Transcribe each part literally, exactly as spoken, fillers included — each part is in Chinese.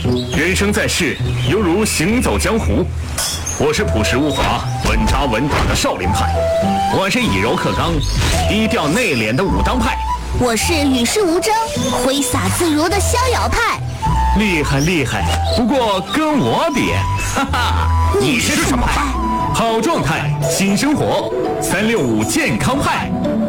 人生在世，犹如行走江湖。我是朴实无华、稳扎稳打的少林派，我是以柔克刚、低调内敛的武当派， 我是与世无争、挥洒自如的逍遥派。 厉害厉害，不过跟我比，哈哈， 你是什么派？ 好状态，新生活，三六五健康派。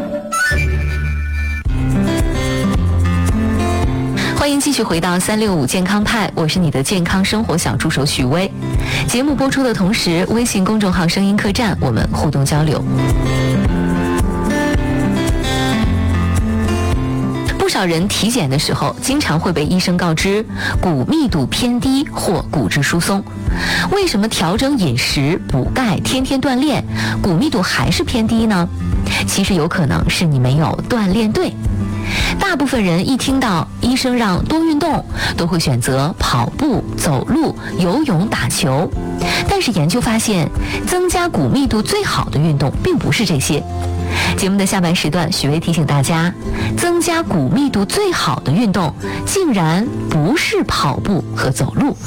欢迎继续回到三六五健康派，我是你的健康生活小助手许巍。节目播出的同时，微信公众号声音客栈我们互动交流。不少人体检的时候经常会被医生告知骨密度偏低或骨质疏松。为什么调整饮食、补钙、天天锻炼，骨密度还是偏低呢？其实有可能是你没有锻炼对。大部分人一听到医生让多运动，都会选择跑步、走路、游泳、打球。但是研究发现，增加骨密度最好的运动并不是这些。节目的下半时段，许巍提醒大家，增加骨密度最好的运动，竟然不是跑步和走路。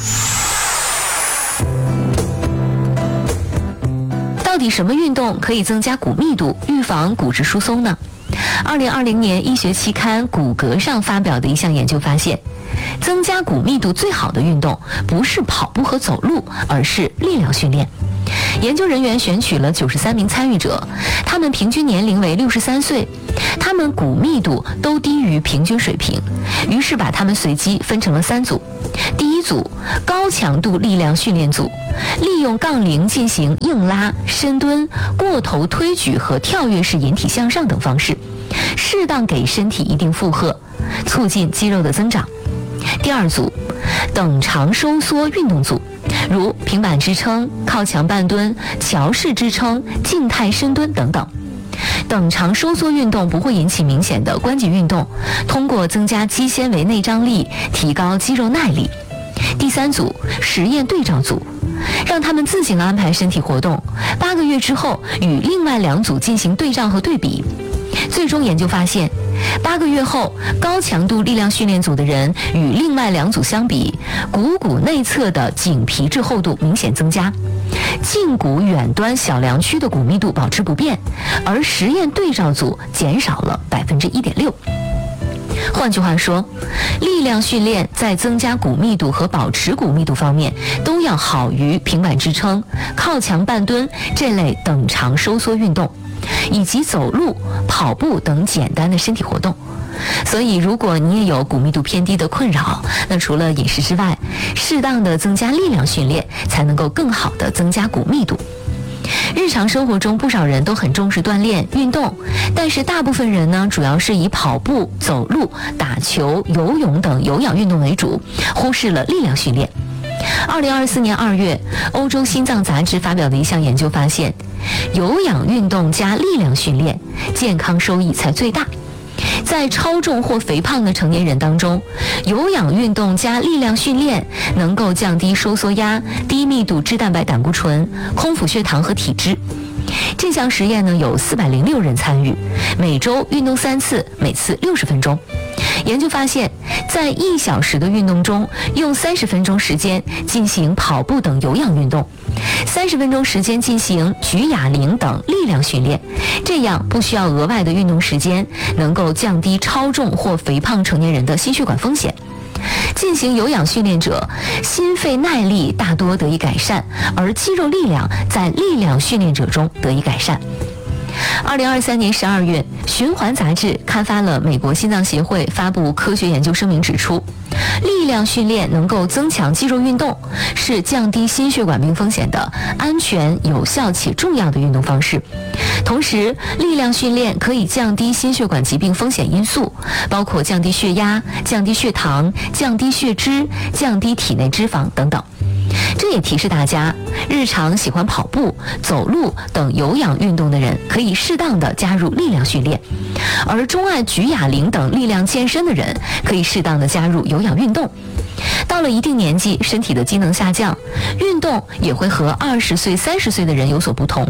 到底什么运动可以增加骨密度，预防骨质疏松呢？二零二零年医学期刊《骨骼》上发表的一项研究发现，增加骨密度最好的运动不是跑步和走路，而是力量训练。研究人员选取了九十三名参与者，他们平均年龄为六十三岁，他们骨密度都低于平均水平，于是把他们随机分成了三组。第一组，高强度力量训练组，利用杠铃进行硬拉、深蹲、过头推举和跳跃式引体向上等方式，适当给身体一定负荷，促进肌肉的增长。第二组，等长收缩运动组，如平板支撑、靠墙半蹲、桥式支撑、静态深蹲等等。等长收缩运动不会引起明显的关节运动，通过增加肌纤维内张力，提高肌肉耐力。第三组，实验对照组，让他们自行安排身体活动，八个月之后与另外两组进行对照和对比。最终研究发现，八个月后，高强度力量训练组的人与另外两组相比，股骨内侧的颈皮质厚度明显增加，胫骨远端小梁区的骨密度保持不变，而实验对照组减少了百分之一点六。换句话说，力量训练在增加骨密度和保持骨密度方面都要好于平板支撑、靠墙半蹲这类等长收缩运动，以及走路、跑步等简单的身体活动。所以如果你也有骨密度偏低的困扰，那除了饮食之外，适当的增加力量训练才能够更好的增加骨密度。日常生活中不少人都很重视锻炼运动，但是大部分人呢，主要是以跑步、走路、打球、游泳等有氧运动为主，忽视了力量训练。二零二四年二月，欧洲心脏杂志发表的一项研究发现，有氧运动加力量训练，健康收益才最大。在超重或肥胖的成年人当中，有氧运动加力量训练能够降低收缩压、低密度脂蛋白胆固醇、空腹血糖和体脂。这项实验呢，有四百零六人参与，每周运动三次，每次六十分钟。研究发现，在一小时的运动中，用三十分钟时间进行跑步等有氧运动，三十分钟时间进行举哑铃等力量训练，这样不需要额外的运动时间，能够降低超重或肥胖成年人的心血管风险。进行有氧训练者，心肺耐力大多得以改善，而肌肉力量在力量训练者中得以改善。二零二三年十二月，《循环》杂志刊发了美国心脏协会发布科学研究声明，指出，力量训练能够增强肌肉运动，是降低心血管病风险的安全、有效且重要的运动方式。同时，力量训练可以降低心血管疾病风险因素，包括降低血压、降低血糖、降低血脂、降低体内脂肪等等。这也提示大家，日常喜欢跑步、走路等有氧运动的人，可以适当的加入力量训练；而钟爱举哑铃等力量健身的人，可以适当的加入有氧运动。到了一定年纪，身体的机能下降，运动也会和二十岁、三十岁的人有所不同。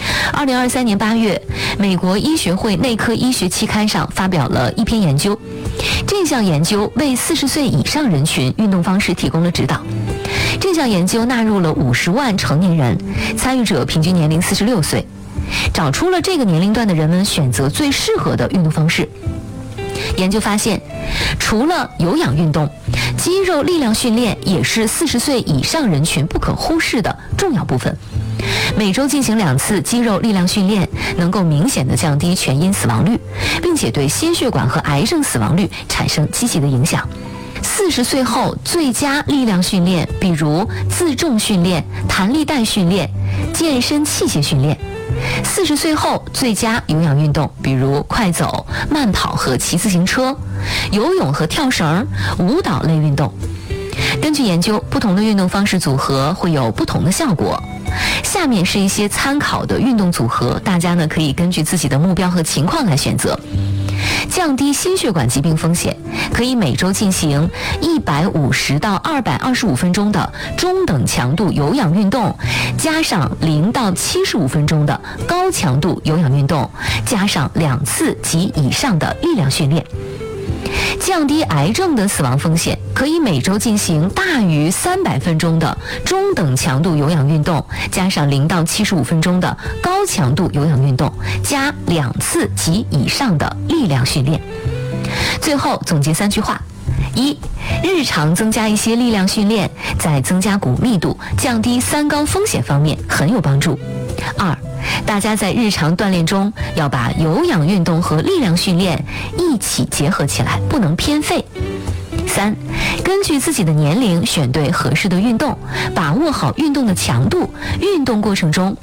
二零二三年八月，美国医学会内科医学期刊上发表了一篇研究，这项研究为四十岁以上人群运动方式提供了指导。这项研究纳入了五十万成年人，参与者平均年龄四十六岁，找出了这个年龄段的人们选择最适合的运动方式。研究发现，除了有氧运动，肌肉力量训练也是四十岁以上人群不可忽视的重要部分。每周进行两次肌肉力量训练，能够明显地降低全因死亡率，并且对心血管和癌症死亡率产生积极的影响。四十岁后最佳力量训练，比如自重训练、弹力带训练、健身器械训练；四十岁后最佳有氧运动，比如快走、慢跑和骑自行车、游泳和跳绳、舞蹈类运动。根据研究，不同的运动方式组合会有不同的效果。下面是一些参考的运动组合，大家呢可以根据自己的目标和情况来选择。降低心血管疾病风险，可以每周进行一百五十到二百二十五分钟的中等强度有氧运动，加上零到七十五分钟的高强度有氧运动，加上两次及以上的力量训练。降低癌症的死亡风险，可以每周进行大于三百分钟的中等强度有氧运动，加上零到七十五分钟的高强度有氧运动，加两次及以上的力量训练。最后总结三句话：一、日常增加一些力量训练，在增加骨密度、降低三高风险方面很有帮助。二、大家在日常锻炼中要把有氧运动和力量训练一起结合起来，不能偏废。三、根据自己的年龄选对合适的运动，把握好运动的强度，运动过程中